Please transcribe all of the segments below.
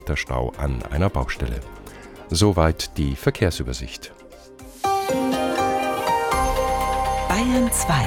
Der Stau an einer Baustelle. Soweit die Verkehrsübersicht. Bayern 2.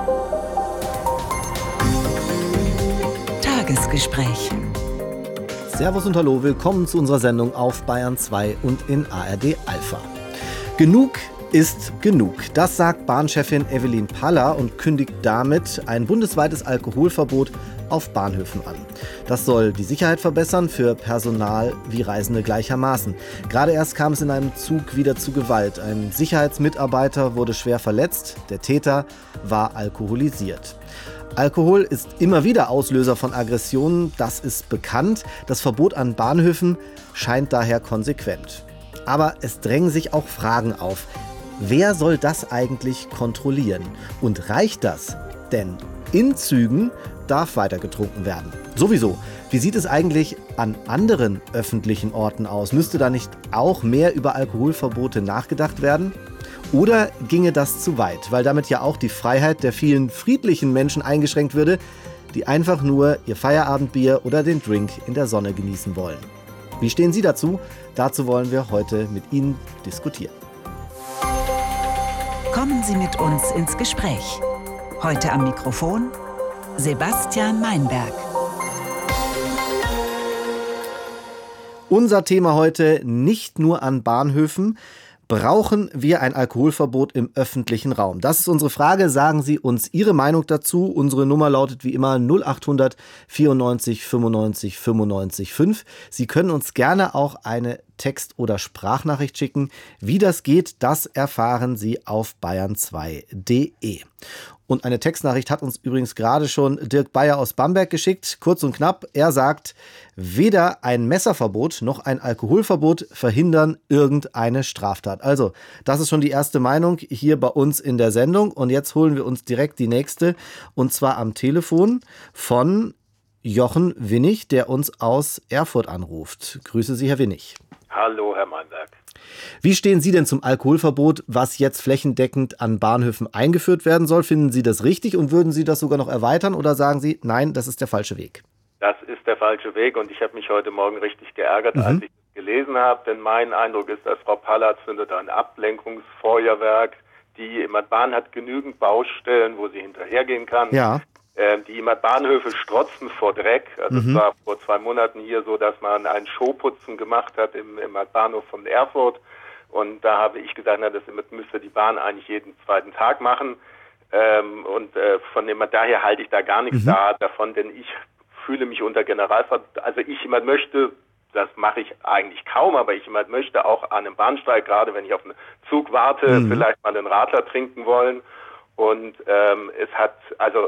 Tagesgespräch. Servus und hallo, willkommen zu unserer Sendung auf Bayern 2 und in ARD Alpha. Genug ist genug. Das sagt Bahnchefin Evelyn Paller und kündigt damit ein bundesweites Alkoholverbot auf Bahnhöfen an. Das soll die Sicherheit verbessern für Personal wie Reisende gleichermaßen. Gerade erst kam es in einem Zug wieder zu Gewalt. Ein Sicherheitsmitarbeiter wurde schwer verletzt. Der Täter war alkoholisiert. Alkohol ist immer wieder Auslöser von Aggressionen, das ist bekannt. Das Verbot an Bahnhöfen scheint daher konsequent. Aber es drängen sich auch Fragen auf. Wer soll das eigentlich kontrollieren? Und reicht das? Denn in Zügen darf weiter getrunken werden. Sowieso. Wie sieht es eigentlich an anderen öffentlichen Orten aus? Müsste da nicht auch mehr über Alkoholverbote nachgedacht werden? Oder ginge das zu weit, weil damit ja auch die Freiheit der vielen friedlichen Menschen eingeschränkt würde, die einfach nur ihr Feierabendbier oder den Drink in der Sonne genießen wollen? Wie stehen Sie dazu? Dazu wollen wir heute mit Ihnen diskutieren. Kommen Sie mit uns ins Gespräch. Heute am Mikrofon Sebastian Meinberg. Unser Thema heute: nicht nur an Bahnhöfen. Brauchen wir ein Alkoholverbot im öffentlichen Raum? Das ist unsere Frage. Sagen Sie uns Ihre Meinung dazu. Unsere Nummer lautet wie immer 0800 94 95 95 5. Sie können uns gerne auch eine Text- oder Sprachnachricht schicken. Wie das geht, das erfahren Sie auf bayern2.de. Und eine Textnachricht hat uns übrigens gerade schon Dirk Bayer aus Bamberg geschickt. Kurz und knapp, er sagt: weder ein Messerverbot noch ein Alkoholverbot verhindern irgendeine Straftat. Also, das ist schon die erste Meinung hier bei uns in der Sendung. Und jetzt holen wir uns direkt die nächste. Und zwar am Telefon von Jochen Winnig, der uns aus Erfurt anruft. Grüße Sie, Herr Winnig. Hallo, Herr Meinberg. Wie stehen Sie denn zum Alkoholverbot, was jetzt flächendeckend an Bahnhöfen eingeführt werden soll? Finden Sie das richtig und würden Sie das sogar noch erweitern oder sagen Sie, nein, das ist der falsche Weg? Das ist der falsche Weg und ich habe mich heute Morgen richtig geärgert, als ich es gelesen habe, denn mein Eindruck ist, dass Frau Paller zündet ein Ablenkungsfeuerwerk. Die Bahn hat genügend Baustellen, wo sie hinterhergehen kann. Ja. Die Bahnhöfe strotzen vor Dreck. Also es war vor 2 Monaten hier so, dass man ein Showputzen gemacht hat im Bahnhof von Erfurt. Und da habe ich gesagt, das müsste die Bahn eigentlich jeden zweiten Tag machen. Von dem daher halte ich da gar nichts davon, denn ich fühle mich unter Generalverdacht. Also ich möchte, das mache ich eigentlich kaum, aber ich möchte auch an einem Bahnsteig, gerade wenn ich auf einen Zug warte, vielleicht mal einen Radler trinken wollen. Und es hat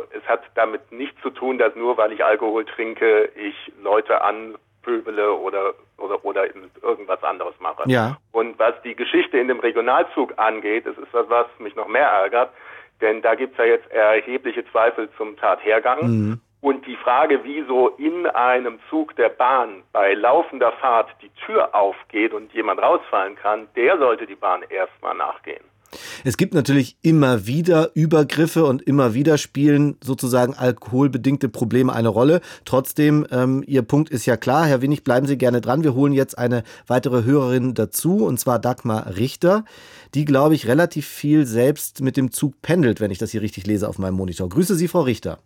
damit nichts zu tun, dass nur weil ich Alkohol trinke, ich Leute anpöbele oder irgendwas anderes mache. Ja. Und was die Geschichte in dem Regionalzug angeht, das ist was mich noch mehr ärgert, denn da gibt es ja jetzt erhebliche Zweifel zum Tathergang. Und die Frage, wieso in einem Zug der Bahn bei laufender Fahrt die Tür aufgeht und jemand rausfallen kann, der sollte die Bahn erstmal nachgehen. Es gibt natürlich immer wieder Übergriffe und immer wieder spielen sozusagen alkoholbedingte Probleme eine Rolle. Trotzdem, Ihr Punkt ist ja klar. Herr Winnig, bleiben Sie gerne dran. Wir holen jetzt eine weitere Hörerin dazu, und zwar Dagmar Richter, die, glaube ich, relativ viel selbst mit dem Zug pendelt, wenn ich das hier richtig lese auf meinem Monitor. Grüße Sie, Frau Richter.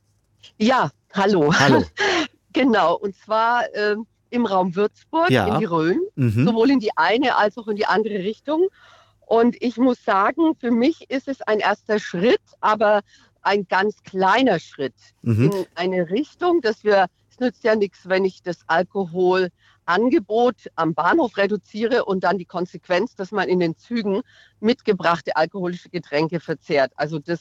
Ja, hallo. Hallo. Genau, und zwar im Raum Würzburg, in die Rhön, sowohl in die eine als auch in die andere Richtung. Und ich muss sagen, für mich ist es ein erster Schritt, aber ein ganz kleiner Schritt in eine Richtung, es nützt ja nichts, wenn ich das Alkoholangebot am Bahnhof reduziere und dann die Konsequenz, dass man in den Zügen mitgebrachte alkoholische Getränke verzehrt. Also das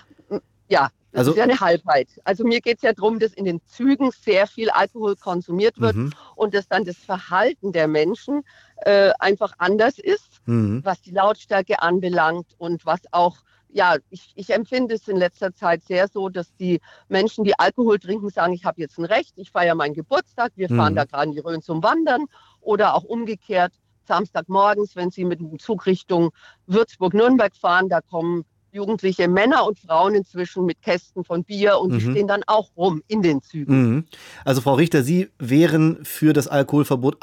ist ja eine Halbheit. Also mir geht es ja darum, dass in den Zügen sehr viel Alkohol konsumiert wird und dass dann das Verhalten der Menschen einfach anders ist, was die Lautstärke anbelangt und was auch, ich empfinde es in letzter Zeit sehr so, dass die Menschen, die Alkohol trinken, sagen, ich habe jetzt ein Recht, ich feiere meinen Geburtstag, wir fahren da gerade in die Rhön zum Wandern oder auch umgekehrt, Samstagmorgens, wenn Sie mit dem Zug Richtung Würzburg-Nürnberg fahren, da kommen jugendliche Männer und Frauen inzwischen mit Kästen von Bier und die stehen dann auch rum in den Zügen. Also Frau Richter, Sie wären für das Alkoholverbot